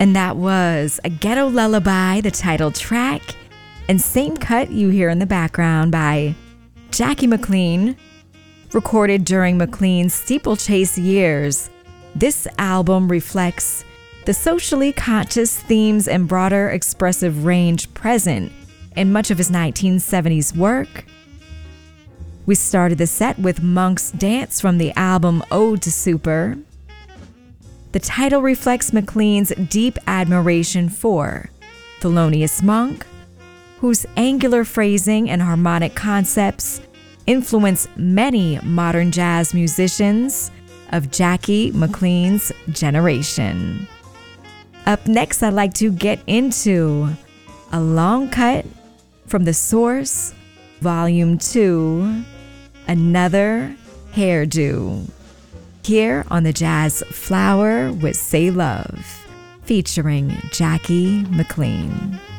And that was A Ghetto Lullaby, the title track, and Same Cut you hear in the background by Jackie McLean, recorded during McLean's steeplechase years. This album reflects the socially conscious themes and broader expressive range present in much of his 1970s work. We started the set with Monk's Dance from the album Ode to Super. The title reflects McLean's deep admiration for Thelonious Monk, whose angular phrasing and harmonic concepts influence many modern jazz musicians of Jackie McLean's generation. Up next, I'd like to get into a long cut from The Source, Volume 2, Another Hairdo, here on the Jazz Flower with Say Love, featuring Jackie McLean.